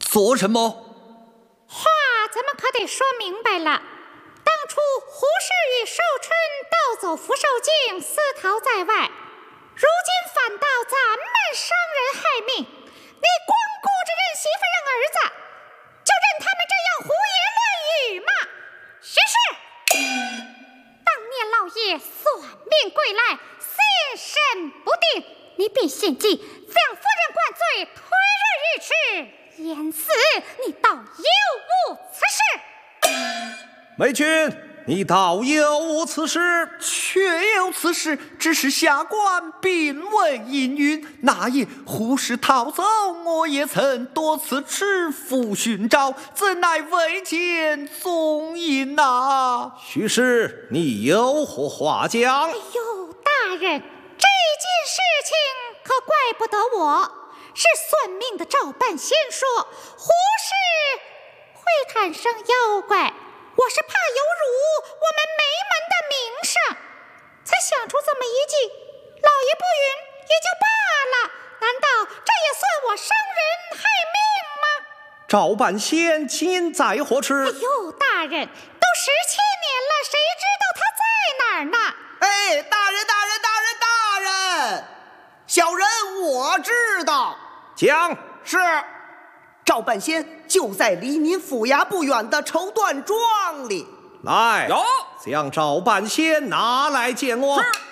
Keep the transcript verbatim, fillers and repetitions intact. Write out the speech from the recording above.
说什么？ 话咱们可得说明白了。当初胡氏与寿春盗走福寿镜，私逃在外，如今反倒咱们伤人害命，你光顾着认媳妇认儿子，就任他们这样胡言乱语吗？实是！当年老爷索命归来，心神不定，你便献计将夫人灌醉，推入浴池淹死，你倒有无此事？ 美君，你倒有无此事？ 确有此事，只是下官并未应允。那夜胡氏逃走，我也曾多次持斧寻找，怎奈未见踪影啊！ 许是你有何话讲？ 哎呦，大人，这件事情可怪不得我，是算命的赵半仙说胡氏会产生妖怪。我是怕有辱我们梅门的名声，才想出这么一计。老爷不允也就罢了，难道这也算我伤人害命吗？ 赵半仙今在何处？ 哎呦，大人，都十七年了，谁知道他在哪儿呢？ 哎，大人，大人，大人，大人，小人我知道。 讲。 是。赵半仙就在离您府衙不远的绸缎庄里。 来， 有， 将赵半仙拿来见我。 是。